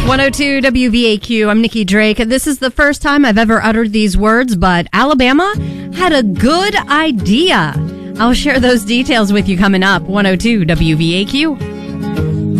102 WVAQ. I'm Nikki Drake. This is the first time I've ever uttered these words, but Alabama had a good idea. I'll share those details with you coming up. 102 WVAQ.